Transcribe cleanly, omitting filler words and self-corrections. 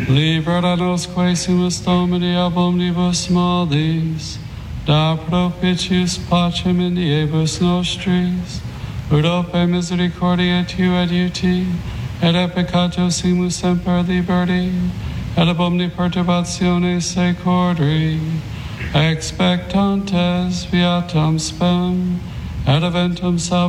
Libera nos quaesimus Domini ab omnibus maldis, da propitius pacem in diebus nostris, ut ope misericordiae tu et uti, et a peccatosimus semper liberti, et ab omni perturbationes secordri, expectantes viatam spem, et eventum salvationem